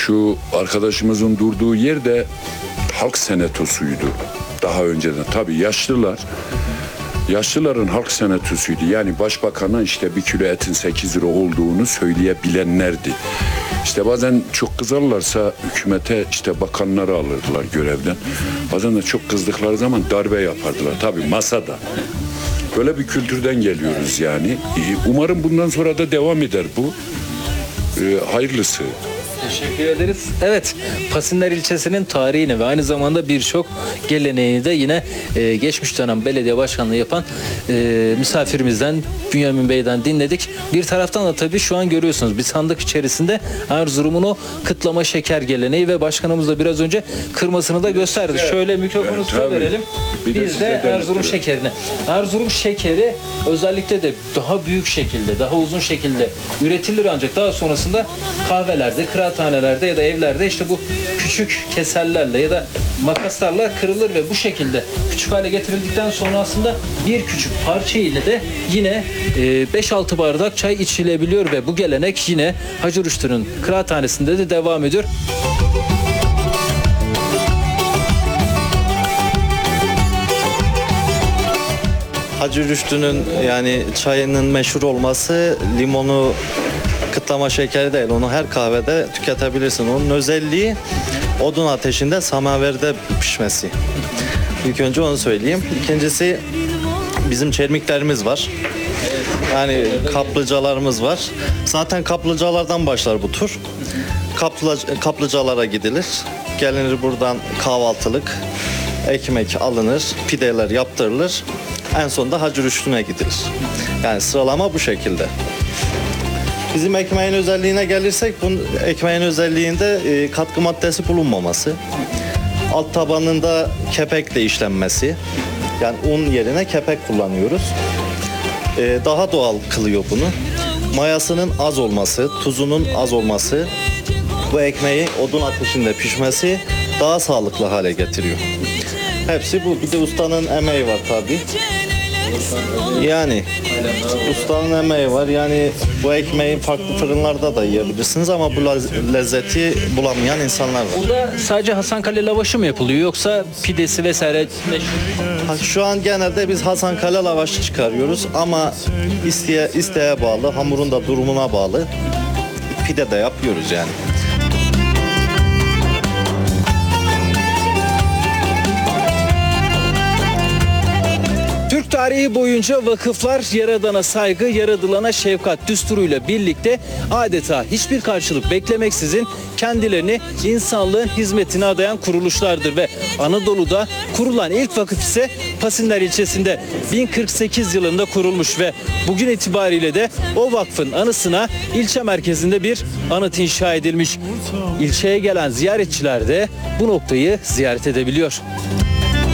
Şu arkadaşımızın durduğu yer de halk senatosuydu daha önceden. Tabii yaşlıların halk senatosuydu. Yani başbakana işte bir kilo etin 8 lira olduğunu söyleyebilenlerdi. İşte bazen çok kızarlarsa hükümete işte bakanları alırdılar görevden. Bazen de çok kızdıkları zaman darbe yapardılar. Tabii masada. Böyle bir kültürden geliyoruz yani. Umarım bundan sonra da devam eder bu. Hayırlısı. Teşekkür ederiz. Evet, Pasinler ilçesinin tarihini ve aynı zamanda birçok geleneğini de yine geçmiş dönem belediye başkanlığı yapan misafirimizden Bünyamin Bey'den dinledik. Bir taraftan da tabii şu an görüyorsunuz bir sandık içerisinde Erzurum'un o kıtlama şeker geleneği ve başkanımız da biraz önce kırmasını da gösterdi. Şöyle mikrofonu size verelim. Biz de Erzurum şekerini. Erzurum şekeri özellikle de daha büyük şekilde, daha uzun şekilde üretilir ancak daha sonrasında kahvelerde, kıraathanelerde ya da evlerde işte bu küçük keserlerle ya da makaslarla kırılır ve bu şekilde küçük hale getirildikten sonra aslında bir küçük parça ile de yine 5-6 bardak çay içilebiliyor ve bu gelenek yine Hacı Rüştü'nün kıraathanesinde de devam ediyor. Hacı Rüştü'nün yani çayının meşhur olması, limonu kıtlama şekeri değil. Onu her kahvede tüketebilirsin. Onun özelliği odun ateşinde samaverde pişmesi. İlk önce onu söyleyeyim. İkincisi bizim çermiklerimiz var. Yani kaplıcalarımız var. Zaten kaplıcalardan başlar bu tur. Kaplıcalara gidilir. Gelinir buradan kahvaltılık ekmek alınır, pideler yaptırılır. En sonunda Hacı Rüştü'ne gidilir. Yani sıralama bu şekilde. Bizim ekmeğin özelliğine gelirsek, bu ekmeğin özelliğinde katkı maddesi bulunmaması. Alt tabanında kepekle işlenmesi. Yani un yerine kepek kullanıyoruz. Daha doğal kılıyor bunu. Mayasının az olması, tuzunun az olması, bu ekmeği odun ateşinde pişmesi daha sağlıklı hale getiriyor. Hepsi bu. Bir de ustanın emeği var tabii. Yani ustanın emeği var. Yani bu ekmeği farklı fırınlarda da yiyebilirsiniz ama bu lezzeti bulamayan insanlar var. Burada sadece Hasankale lavaşı mı yapılıyor yoksa pidesi vesaire meşhur? Şu an genelde biz Hasankale lavaşı çıkarıyoruz ama isteğe bağlı, hamurun da durumuna bağlı pide de yapıyoruz yani. Türk tarihi boyunca vakıflar yaradana saygı, yaradılana şefkat düsturuyla birlikte adeta hiçbir karşılık beklemeksizin kendilerini insanlığın hizmetine adayan kuruluşlardır ve Anadolu'da kurulan ilk vakıf ise Pasinler ilçesinde 1048 yılında kurulmuş ve bugün itibariyle de o vakfın anısına ilçe merkezinde bir anıt inşa edilmiş. İlçeye gelen ziyaretçiler de bu noktayı ziyaret edebiliyor.